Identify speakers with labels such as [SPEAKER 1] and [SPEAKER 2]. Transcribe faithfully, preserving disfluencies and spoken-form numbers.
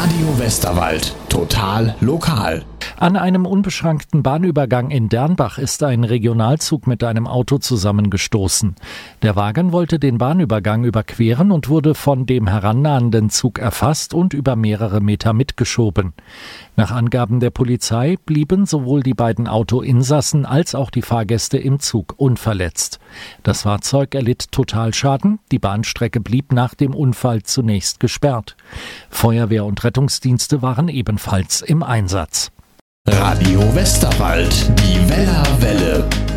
[SPEAKER 1] Radio Westerwald. Total lokal.
[SPEAKER 2] An einem unbeschrankten Bahnübergang in Dernbach ist ein Regionalzug mit einem Auto zusammengestoßen. Der Wagen wollte den Bahnübergang überqueren und wurde von dem herannahenden Zug erfasst und über mehrere Meter mitgeschoben. Nach Angaben der Polizei blieben sowohl die beiden Autoinsassen als auch die Fahrgäste im Zug unverletzt. Das Fahrzeug erlitt Totalschaden, die Bahnstrecke blieb nach dem Unfall zunächst gesperrt. Feuerwehr und Rettungsdienste waren ebenfalls im Einsatz.
[SPEAKER 1] Radio Westerwald, die Wellerwelle.